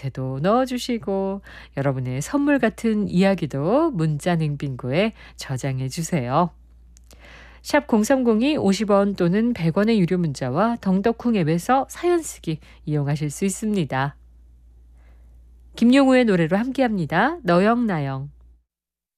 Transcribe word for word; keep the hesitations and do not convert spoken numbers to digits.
그림체도 넣어주시고 여러분의 선물 같은 이야기도 문자 냉빙고에 저장해 주세요. 샵 공삼공이 오십 원 또는 백 원의 유료 문자와 덩덕쿵 앱에서 사연 쓰기 이용하실 수 있습니다. 김용우의 노래로 함께합니다. 너영나영.